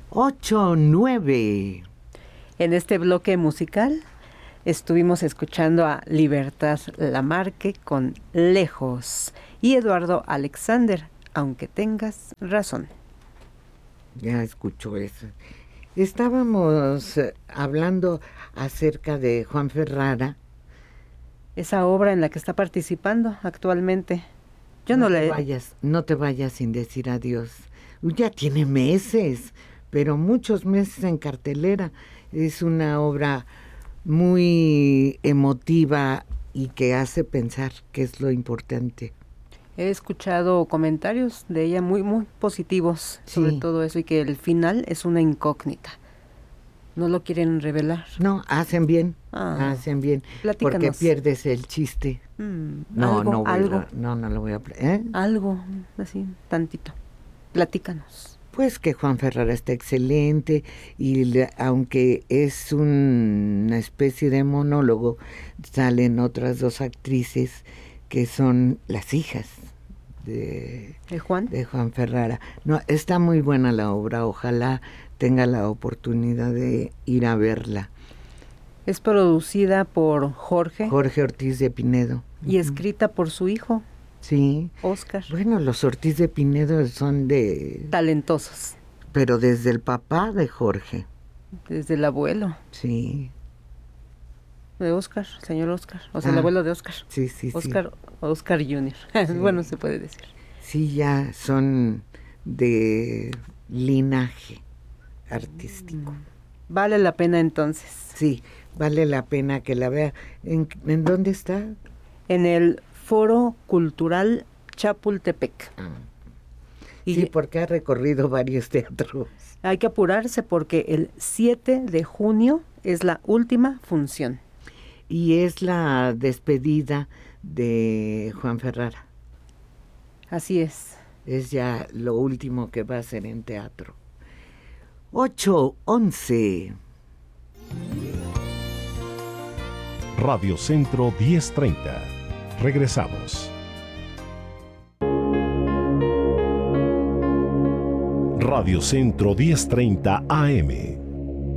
8:09. En este bloque musical estuvimos escuchando a Libertad Lamarque con Lejos y Eduardo Alexander, Aunque tengas razón. Ya escuchó eso. Estábamos hablando acerca de Juan Ferrara. Esa obra en la que está participando actualmente. No te vayas sin decir adiós. Ya tiene meses, pero muchos meses en cartelera. Es una obra muy emotiva y que hace pensar qué es lo importante. He escuchado comentarios de ella muy, muy positivos sobre todo eso, y que el final es una incógnita. No lo quieren revelar. No, hacen bien. Platícanos. Porque pierdes el chiste. No lo voy a... Algo, así, tantito. Platícanos. Pues que Juan Ferrara está excelente y aunque es una especie de monólogo, salen otras dos actrices que son las hijas de Juan Ferrara. No, está muy buena la obra, ojalá tenga la oportunidad de ir a verla. Es producida por Jorge Ortiz de Pinedo. Y escrita por su hijo. Sí. Oscar. Bueno, los Ortiz de Pinedo son talentosos. Pero desde el papá de Jorge. Desde el abuelo. Sí. De Oscar, señor Oscar. O sea, el abuelo de Oscar. Sí. Oscar Jr. Sí. Bueno, se puede decir. Sí, ya son de linaje artístico. Vale la pena entonces. Sí, vale la pena que la vea. ¿En dónde está? En el Foro Cultural Chapultepec. Sí, porque ha recorrido varios teatros. Hay que apurarse porque el 7 de junio es la última función. Y es la despedida de Juan Ferrara. Así es. Es ya lo último que va a hacer en teatro. 8:11. Radio Centro 1030. Regresamos. Radio Centro 1030 AM.